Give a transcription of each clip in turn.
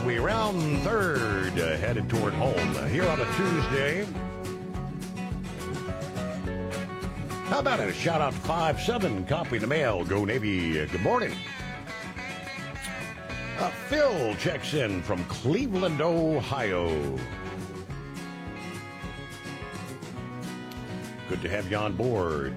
we round third, headed toward home here on a Tuesday. How about it? A shout out to 5-7, copy the mail, go Navy, good morning. Phil checks in from Cleveland, Ohio. Good to have you on board.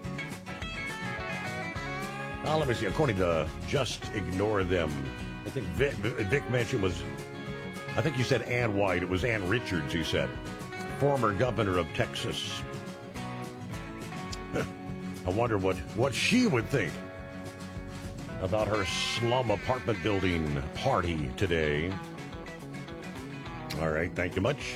Now, let me see. According to Just Ignore Them, I think Vic mentioned was, I think you said Ann White. It was Ann Richards, he said. Former governor of Texas. I wonder what she would think about her slum apartment building party today. All right, thank you much.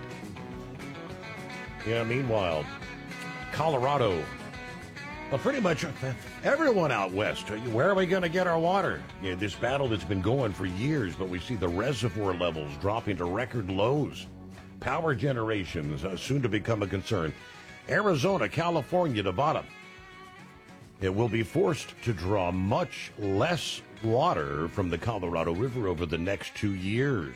Yeah, meanwhile, Colorado. Well, pretty much everyone out west, where are we going to get our water? Yeah, this battle that's been going for years, but we see the reservoir levels dropping to record lows. Power generation is soon to become a concern. Arizona, California, Nevada. It will be forced to draw much less water from the Colorado River over the next 2 years.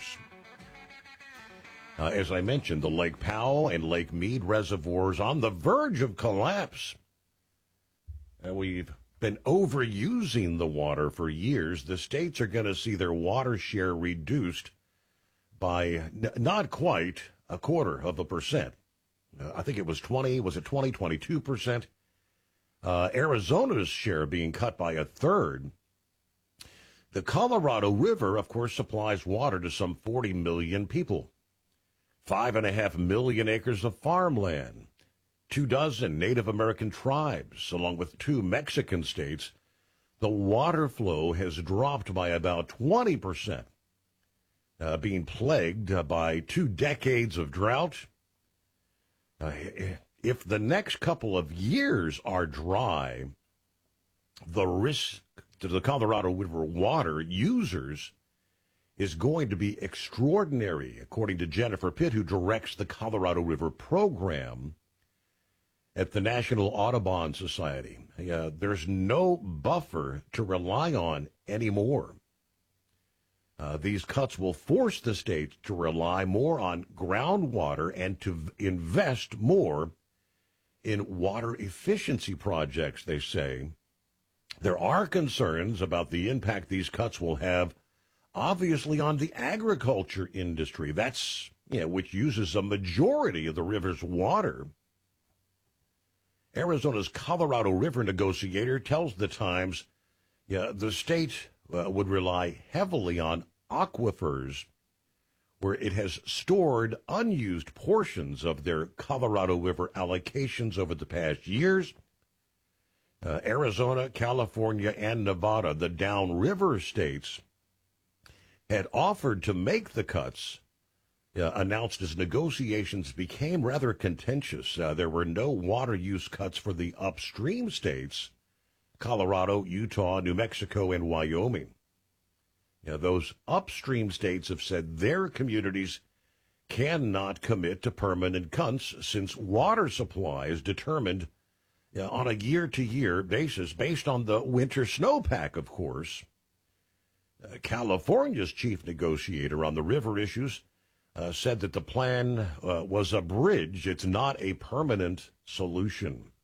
As I mentioned, the Lake Powell and Lake Mead reservoirs on the verge of collapse. We've been overusing the water for years. The states are going to see their water share reduced by not quite 0.25%. I think it was 22%? Arizona's share being cut by 1/3. The Colorado River, of course, supplies water to some 40 million people. 5.5 million acres of farmland. 24 Native American tribes, along with 2 Mexican states. The water flow has dropped by about 20%, being plagued by 2 decades of drought. If the next couple of years are dry, the risk to the Colorado River water users is going to be extraordinary, according to Jennifer Pitt, who directs the Colorado River program at the National Audubon Society. There's no buffer to rely on anymore. These cuts will force the state to rely more on groundwater and to invest more in water efficiency projects, they say. There are concerns about the impact these cuts will have, obviously, on the agriculture industry. That's, which uses a majority of the river's water. Arizona's Colorado River negotiator tells the Times, the state would rely heavily on aquifers, where it has stored unused portions of their Colorado River allocations over the past years. Arizona, California, and Nevada, the downriver states, had offered to make the cuts, announced as negotiations became rather contentious. There were no water use cuts for the upstream states, Colorado, Utah, New Mexico, and Wyoming. Those upstream states have said their communities cannot commit to permanent cuts since water supply is determined on a year-to-year basis based on the winter snowpack, of course. California's chief negotiator on the river issues said that the plan was a bridge. It's not a permanent solution.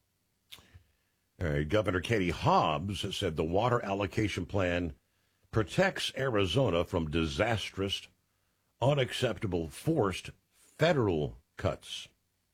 Governor Katie Hobbs said the water allocation plan protects Arizona from disastrous, unacceptable, forced federal cuts.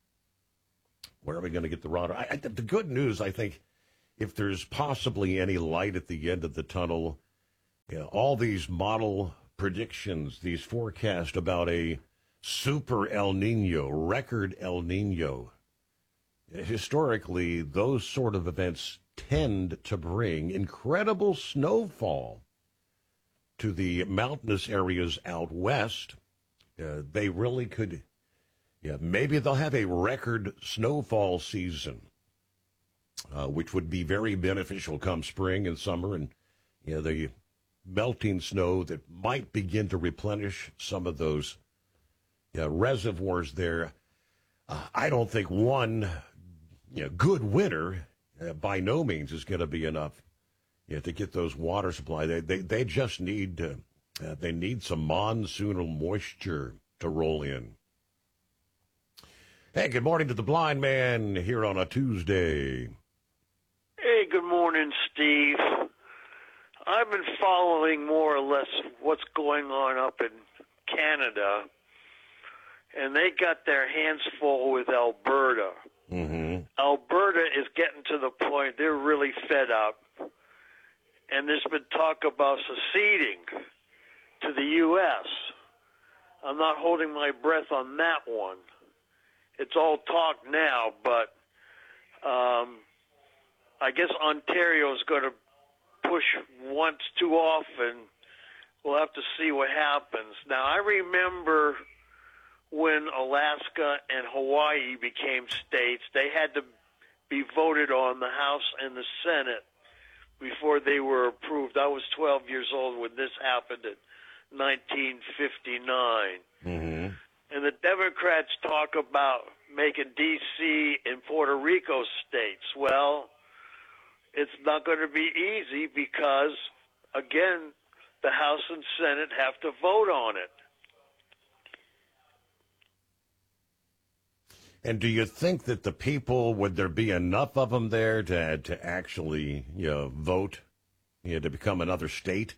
Where are we going to get the water? The good news, I think, if there's possibly any light at the end of the tunnel, all these model predictions, these forecasts about a super El Nino, record El Nino, historically, those sort of events tend to bring incredible snowfall to the mountainous areas out west. They really could, maybe they'll have a record snowfall season, which would be very beneficial come spring and summer, and the melting snow that might begin to replenish some of those reservoirs there. I don't think one good winter by no means is going to be enough to get those water supply. They just need They need some monsoonal moisture to roll in. Hey, good morning to the blind man here on a Tuesday. Hey, good morning, Steve. I've been following more or less what's going on up in Canada, and they got their hands full with Alberta. Mm-hmm. Alberta is getting to the point they're really fed up, and there's been talk about seceding to the U.S. I'm not holding my breath on that one. It's all talk now, but I guess Ontario is going to push once too often. We'll have to see what happens. Now, I remember when Alaska and Hawaii became states, they had to be voted on the House and the Senate before they were approved. I was 12 years old when this happened in 1959. Mm-hmm. And the Democrats talk about making D.C. and Puerto Rico states. Well, it's not going to be easy because, again, the House and Senate have to vote on it. And do you think that the people, would there be enough of them there to actually vote to become another state?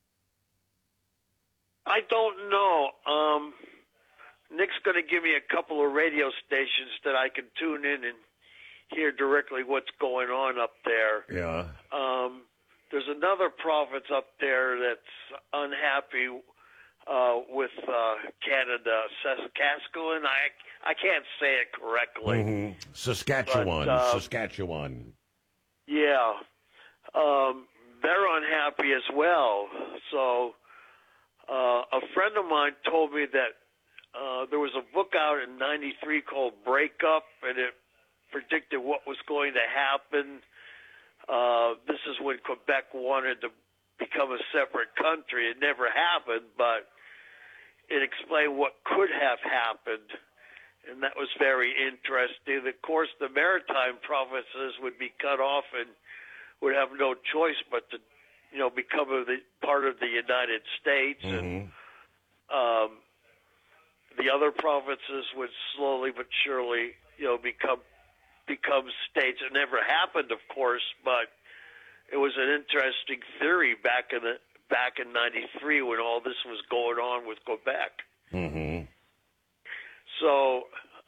I don't know. Nick's going to give me a couple of radio stations that I can tune in and hear directly what's going on up there. Yeah. There's another province up there that's unhappy with Canada, Saskatchewan. I can't say it correctly. Mm-hmm. Saskatchewan. But, Saskatchewan. Yeah. They're unhappy as well. So a friend of mine told me that there was a book out in '93 called Break Up, and it predicted what was going to happen. This is when Quebec wanted to become a separate country. It never happened, but it explained what could have happened, and that was very interesting. Of course, the maritime provinces would be cut off and would have no choice but to, become part of the United States. Mm-hmm. And the other provinces would slowly but surely, become states. It never happened, of course, but it was an interesting theory back in '93 when all this was going on with Quebec. Mm-hmm. So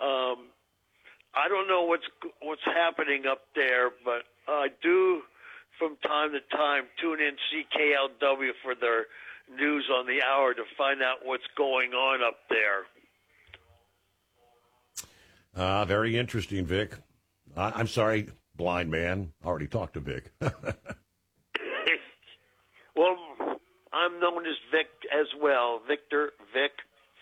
I don't know what's happening up there, but I do from time to time tune in CKLW for their news on the hour to find out what's going on up there. Very interesting, Vic. I'm sorry, blind man. I already talked to Vic. Well, I'm known as Vic as well, Victor, Vic.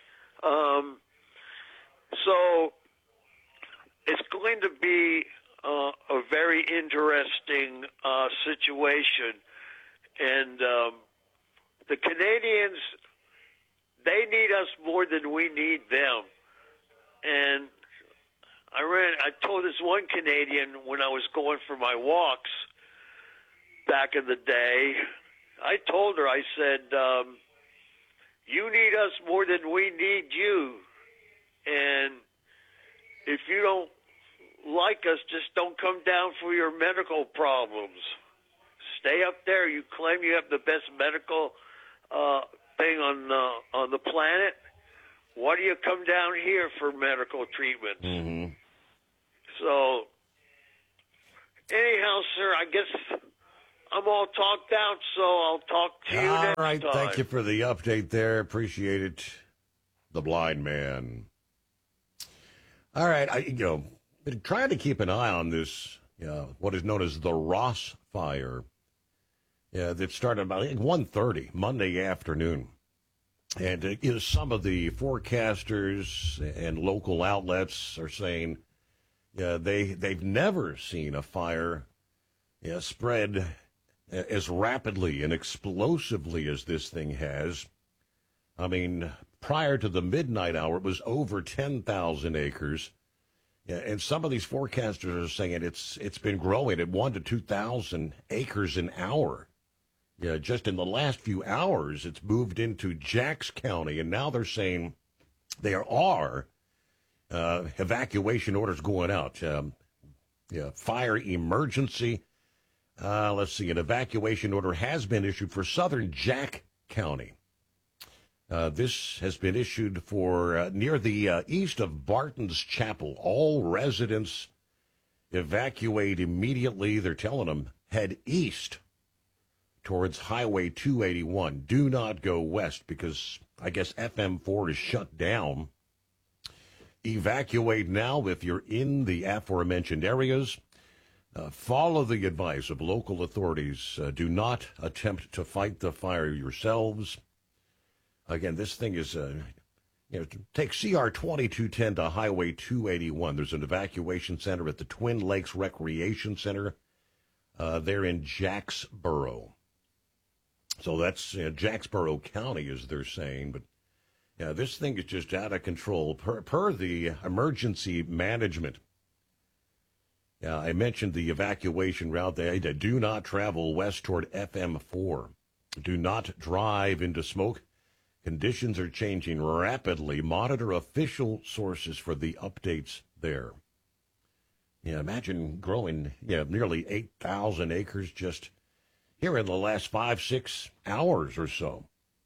So it's going to be a very interesting situation. And the Canadians, they need us more than we need them. And I told this one Canadian when I was going for my walks back in the day, I told her, I said, you need us more than we need you. And if you don't like us, just don't come down for your medical problems. Stay up there. You claim you have the best medical thing on the planet. Why do you come down here for medical treatments? Mm-hmm. So, anyhow, sir, I guess I'm all talked out, so I'll talk to you next time. All right, thank you for the update there. Appreciate it. The blind man. All right, been trying to keep an eye on this, what is known as the Ross Fire. That started about 1:30 Monday afternoon. And some of the forecasters and local outlets are saying they've never seen a fire spread as rapidly and explosively as this thing has. I mean, prior to the midnight hour, it was over 10,000 acres. And some of these forecasters are saying it's been growing at 1,000 to 2,000 acres an hour. Yeah, just in the last few hours, it's moved into Jax County, and now they're saying there are evacuation orders going out. Fire emergency. Let's see, an evacuation order has been issued for southern Jack County. This has been issued for near the east of Barton's Chapel. All residents evacuate immediately. They're telling them head east towards Highway 281. Do not go west because I guess FM4 is shut down. Evacuate now if you're in the aforementioned areas. Follow the advice of local authorities. Do not attempt to fight the fire yourselves. Again, this thing is, take CR 2210 to Highway 281. There's an evacuation center at the Twin Lakes Recreation Center. They're in Jacksboro. So that's Jacksboro County, as they're saying. But yeah, this thing is just out of control. Per the emergency management. Yeah, I mentioned the evacuation route. They do not travel west toward FM4. Do not drive into smoke. Conditions are changing rapidly. Monitor official sources for the updates there. Yeah, imagine growing nearly 8,000 acres just here in the last 5-6 hours or so.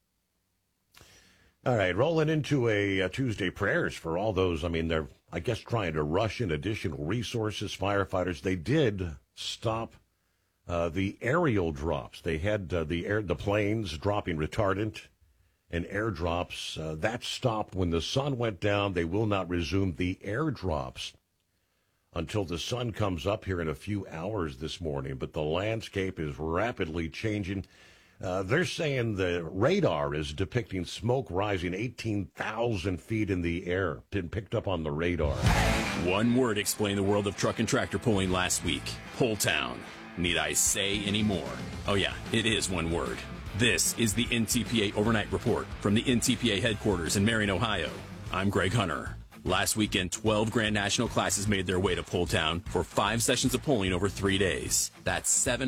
All right, rolling into a Tuesday prayers for all those. I mean, they're, I guess, trying to rush in additional resources. Firefighters, they did stop the aerial drops. They had the planes dropping retardant and airdrops. That stopped when the sun went down. They will not resume the airdrops until the sun comes up here in a few hours this morning. But the landscape is rapidly changing. They're saying the radar is depicting smoke rising 18,000 feet in the air, been picked up on the radar. One word explained the world of truck and tractor pulling last week. Pull Town. Need I say any more? Oh yeah, it is one word. This is the NTPA Overnight Report from the NTPA headquarters in Marion, Ohio. I'm Greg Hunter. Last weekend, 12 Grand National classes made their way to Pull Town for 5 sessions of pulling over 3 days. That's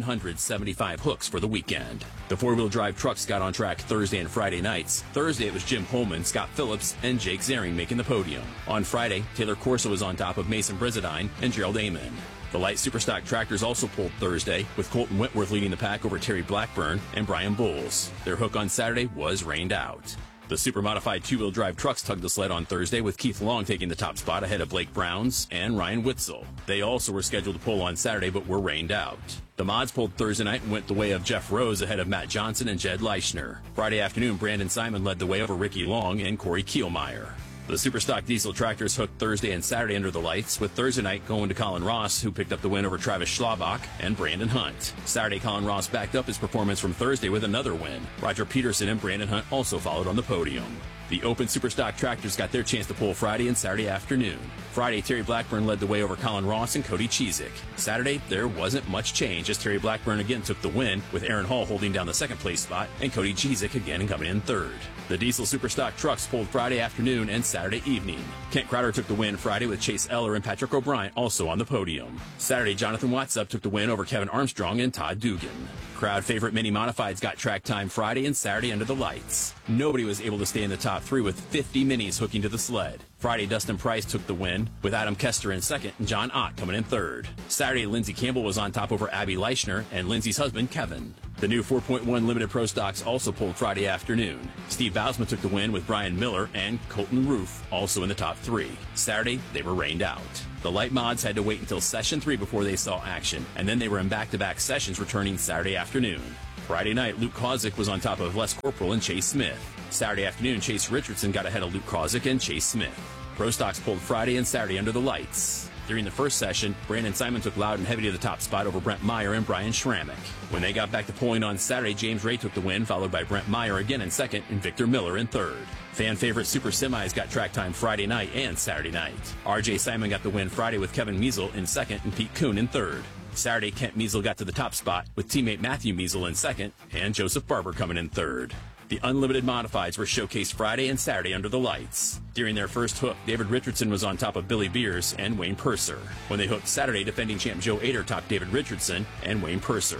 775 hooks for the weekend. The four-wheel drive trucks got on track Thursday and Friday nights. Thursday, it was Jim Holman, Scott Phillips, and Jake Zaring making the podium. On Friday, Taylor Corso was on top of Mason Brizadine and Gerald Amon. The light superstock tractors also pulled Thursday, with Colton Whitworth leading the pack over Terry Blackburn and Brian Bowles. Their hook on Saturday was rained out. The super-modified two-wheel drive trucks tugged the sled on Thursday, with Keith Long taking the top spot ahead of Blake Browns and Ryan Witzel. They also were scheduled to pull on Saturday, but were rained out. The mods pulled Thursday night and went the way of Jeff Rose ahead of Matt Johnson and Jed Leischner. Friday afternoon, Brandon Simon led the way over Ricky Long and Corey Kielmeyer. The Superstock diesel tractors hooked Thursday and Saturday under the lights, with Thursday night going to Colin Ross, who picked up the win over Travis Schlabach and Brandon Hunt. Saturday, Colin Ross backed up his performance from Thursday with another win. Roger Peterson and Brandon Hunt also followed on the podium. The open Superstock tractors got their chance to pull Friday and Saturday afternoon. Friday, Terry Blackburn led the way over Colin Ross and Cody Cheezick. Saturday, there wasn't much change as Terry Blackburn again took the win, with Aaron Hall holding down the second place spot and Cody Cheezick again coming in third. The diesel Superstock trucks pulled Friday afternoon and Saturday evening. Kent Crowder took the win Friday, with Chase Eller and Patrick O'Brien also on the podium. Saturday, Jonathan Watsup took the win over Kevin Armstrong and Todd Dugan. Crowd favorite Mini Modifieds got track time Friday and Saturday under the lights. Nobody was able to stay in the top 3 with 50 minis hooking to the sled. Friday, Dustin Price took the win, with Adam Kester in second and John Ott coming in third. Saturday, Lindsey Campbell was on top over Abby Leischner and Lindsey's husband, Kevin. The new 4.1 Limited Pro Stocks also pulled Friday afternoon. Steve Bousman took the win, with Brian Miller and Colton Roof also in the top 3. Saturday, they were rained out. The light mods had to wait until session 3 before they saw action, and then they were in back-to-back sessions returning Saturday afternoon. Friday night, Luke Kozik was on top of Les Corporal and Chase Smith. Saturday afternoon, Chase Richardson got ahead of Luke Kozik and Chase Smith. Pro Stocks pulled Friday and Saturday under the lights. During the first session, Brandon Simon took Loud and Heavy to the top spot over Brent Meyer and Brian Schrammick. When they got back to pulling on Saturday, James Ray took the win, followed by Brent Meyer again in second and Victor Miller in third. Fan favorite Super Semis got track time Friday night and Saturday night. RJ Simon got the win Friday, with Kevin Measle in second and Pete Kuhn in third. Saturday, Kent Measle got to the top spot, with teammate Matthew Measle in second and Joseph Barber coming in third. The Unlimited Modifieds were showcased Friday and Saturday under the lights. During their first hook, David Richardson was on top of Billy Beers and Wayne Purser. When they hooked Saturday, defending champ Joe Ader topped David Richardson and Wayne Purser.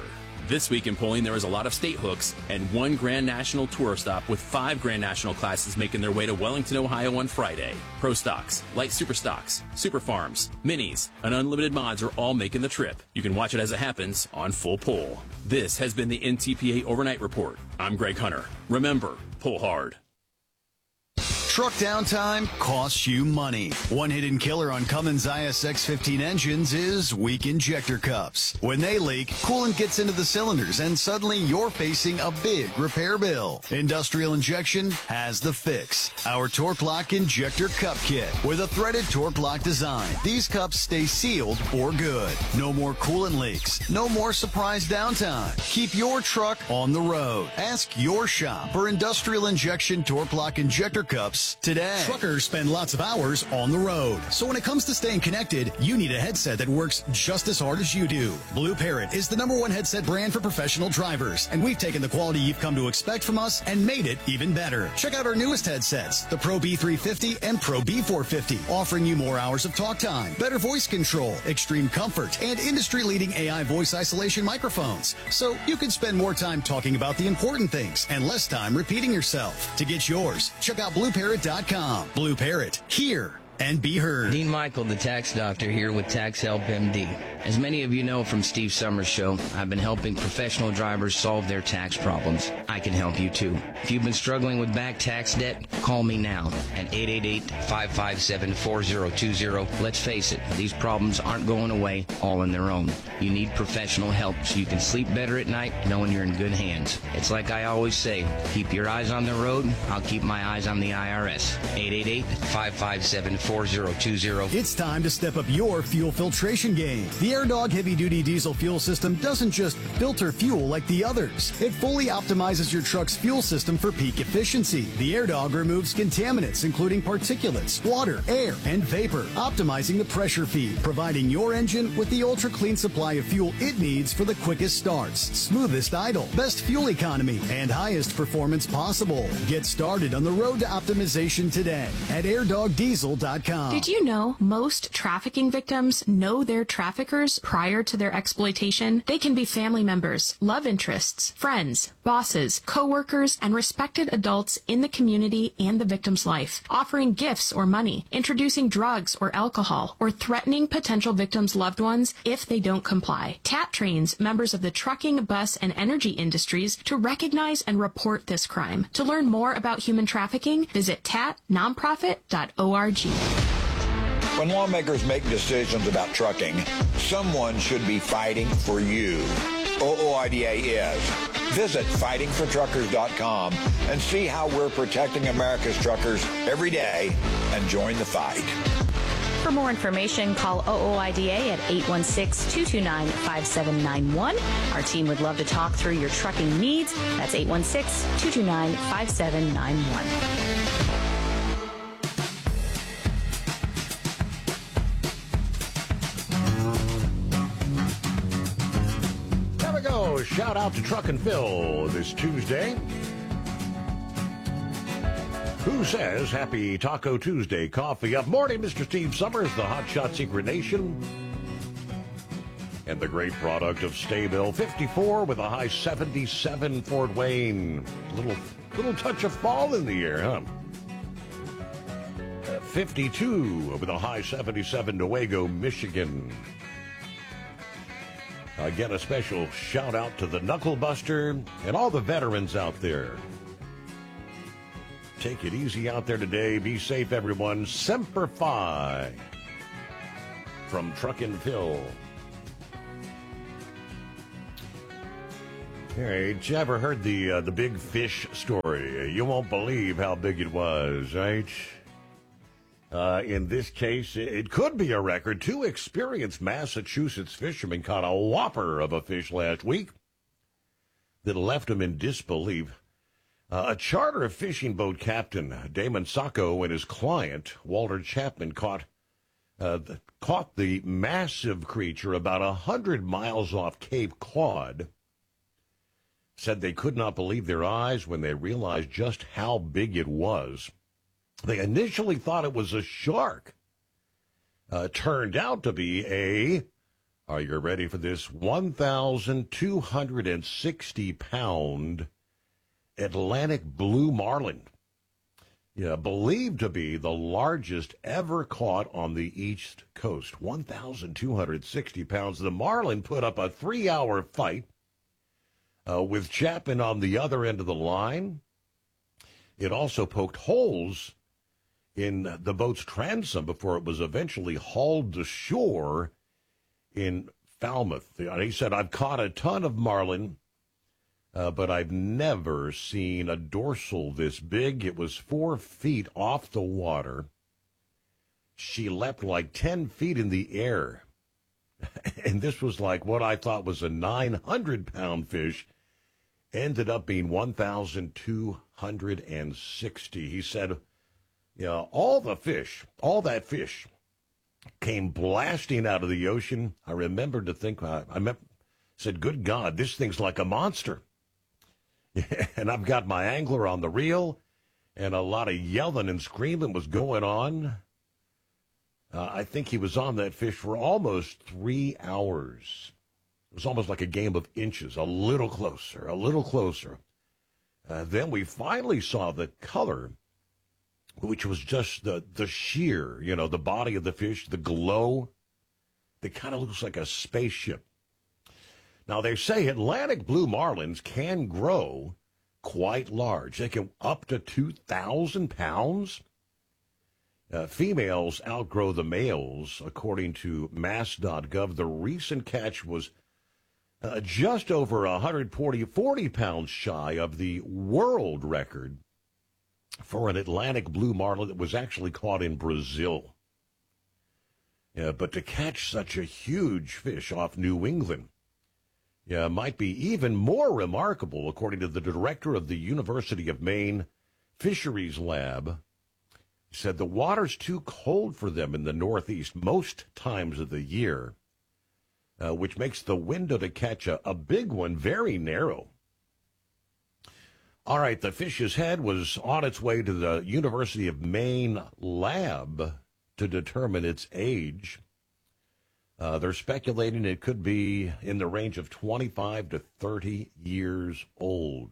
This week in polling, there was a lot of state hooks and one Grand National Tour stop with 5 Grand National classes making their way to Wellington, Ohio on Friday. Pro Stocks, Light Super Stocks, Super Farms, Minis, and Unlimited Mods are all making the trip. You can watch it as it happens on Full Pull. This has been the NTPA Overnight Report. I'm Greg Hunter. Remember, pull hard. Truck downtime costs you money. One hidden killer on Cummins ISX-15 engines is weak injector cups. When they leak, coolant gets into the cylinders and suddenly you're facing a big repair bill. Industrial Injection has the fix. Our Torque Lock Injector Cup Kit with a threaded Torque Lock design. These cups stay sealed for good. No more coolant leaks. No more surprise downtime. Keep your truck on the road. Ask your shop for Industrial Injection Torque Lock Injector Cups today. Truckers spend lots of hours on the road. So when it comes to staying connected, you need a headset that works just as hard as you do. Blue Parrot is the #1 headset brand for professional drivers, and we've taken the quality you've come to expect from us and made it even better. Check out our newest headsets, the Pro B350 and Pro B450, offering you more hours of talk time, better voice control, extreme comfort, and industry-leading AI voice isolation microphones. So you can spend more time talking about the important things and less time repeating yourself. To get yours, check out BlueParrot.com. Blue Parrot, hear and be heard. Dean Michael, the tax doctor, here with Tax Help MD. As many of you know from Steve Summers' show, I've been helping professional drivers solve their tax problems. I can help you too. If you've been struggling with back tax debt, call me now at 888-557-4020. Let's face it, these problems aren't going away all on their own. You need professional help so you can sleep better at night knowing you're in good hands. It's like I always say, keep your eyes on the road, I'll keep my eyes on the IRS. 888-557-4020. It's time to step up your fuel filtration game. The AirDog heavy-duty diesel fuel system doesn't just filter fuel like the others. It fully optimizes your truck's fuel system for peak efficiency. The AirDog removes contaminants, including particulates, water, air, and vapor, optimizing the pressure feed, providing your engine with the ultra-clean supply of fuel it needs for the quickest starts, smoothest idle, best fuel economy, and highest performance possible. Get started on the road to optimization today at airdogdiesel.com. Did you know most trafficking victims know their traffickers prior to their exploitation? They can be family members, love interests, friends, bosses, co-workers, and respected adults in the community and the victim's life, offering gifts or money, introducing drugs or alcohol, or threatening potential victims' loved ones if they don't comply. TAT trains members of the trucking, bus, and energy industries to recognize and report this crime. To learn more about human trafficking, visit tatnonprofit.org. When lawmakers make decisions about trucking, someone should be fighting for you. OOIDA is. Visit fightingfortruckers.com and see how we're protecting America's truckers every day and join the fight. For more information, call OOIDA at 816-229-5791. Our team would love to talk through your trucking needs. That's 816-229-5791. Shout out to Truck and Phil this Tuesday. Who says happy Taco Tuesday? Coffee up. Morning, Mr. Steve Summers, the Hotshot Secret Nation. And the great product of Staybill 54 with a high 77 Fort Wayne. Little touch of fall in the air, huh? 52 with a high 77 Newaygo, Michigan. Again, a special shout out to the Knuckle Buster and all the veterans out there. Take it easy out there today. Be safe, everyone. Semper Fi from Truck and Phil. Hey, did you ever heard the big fish story? You won't believe how big it was, right? In this case, it could be a record. 2 experienced Massachusetts fishermen caught a whopper of a fish last week that left them in disbelief. A charter fishing boat captain, Damon Sacco, and his client, Walter Chapman, caught the massive creature about 100 miles off Cape Cod. Said they could not believe their eyes when they realized just how big it was. They initially thought it was a shark. Turned out to be a Are you ready for this? 1,260-pound Atlantic blue marlin. Yeah, believed to be the largest ever caught on the East Coast. 1,260 pounds. The marlin put up a 3-hour fight with Chapman on the other end of the line. It also poked holes in the boat's transom before it was eventually hauled to shore in Falmouth. He said, I've caught a ton of marlin, but I've never seen a dorsal this big. It was 4 feet off the water. She leapt like 10 feet in the air. And this was like what I thought was a 900-pound fish. Ended up being 1,260. He said, all that fish came blasting out of the ocean. I remembered to think, said, good God, this thing's like a monster. And I've got my angler on the reel, and a lot of yelling and screaming was going on. I think he was on that fish for almost 3 hours. It was almost like a game of inches, a little closer, a little closer. Then we finally saw the color, which was just the sheer, the body of the fish, the glow. It kind of looks like a spaceship. Now, they say Atlantic blue marlins can grow quite large. They can up to 2,000 pounds. Females outgrow the males, according to mass.gov. The recent catch was just over 40 pounds shy of the world record for an Atlantic blue marlin that was actually caught in Brazil. But to catch such a huge fish off New England might be even more remarkable, according to the director of the University of Maine Fisheries Lab. He said the water's too cold for them in the Northeast most times of the year, which makes the window to catch a big one very narrow. All right, the fish's head was on its way to the University of Maine lab to determine its age. They're speculating it could be in the range of 25 to 30 years old.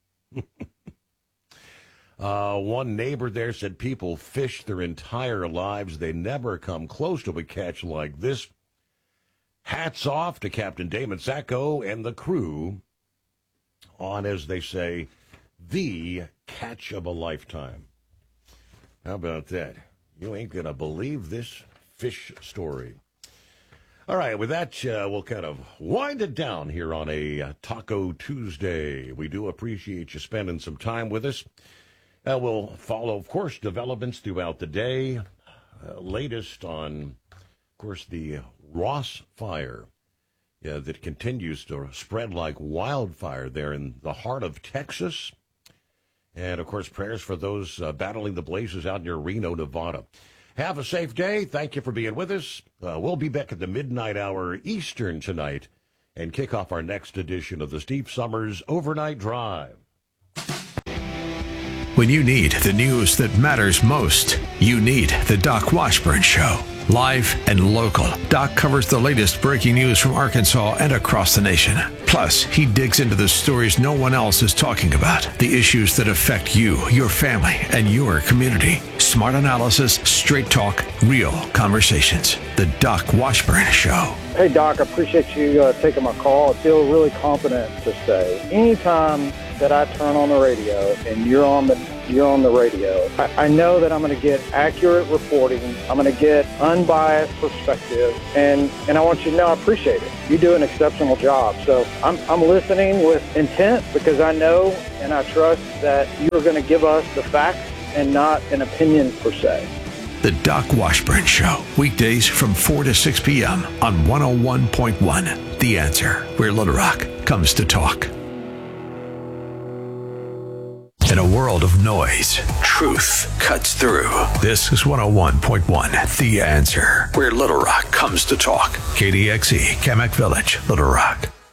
One neighbor there said people fish their entire lives. They never come close to a catch like this. Hats off to Captain Damon Sacco and the crew on, as they say, the catch of a lifetime. How about that? You ain't going to believe this fish story. All right, with that, we'll kind of wind it down here on a Taco Tuesday. We do appreciate you spending some time with us. We'll follow, of course, developments throughout the day. Latest on, of course, the Ross Fire that continues to spread like wildfire there in the heart of Texas. And, of course, prayers for those battling the blazes out near Reno, Nevada. Have a safe day. Thank you for being with us. We'll be back at the midnight hour Eastern tonight and kick off our next edition of the Steve Summers Overnight Drive. When you need the news that matters most, you need the Doc Washburn Show. Live and local, Doc covers the latest breaking news from Arkansas and across the nation. Plus, he digs into the stories no one else is talking about, the issues that affect you, your family, and your community. Smart analysis, straight talk, real conversations. The Doc Washburn Show. Hey, Doc, I appreciate you taking my call. I feel really confident to say anytime that I turn on the radio and you're on the radio, I know that I'm going to get accurate reporting. I'm going to get unbiased perspective, and I want you to know I appreciate it. You do an exceptional job. So I'm listening with intent because I know and I trust that you're going to give us the facts and not an opinion per se. The Doc Washburn Show, weekdays from 4 to 6 p.m. on 101.1. The Answer, where Little Rock comes to talk. In a world of noise, truth cuts through. This is 101.1, The Answer, where Little Rock comes to talk. KDXE, Kamak Village, Little Rock.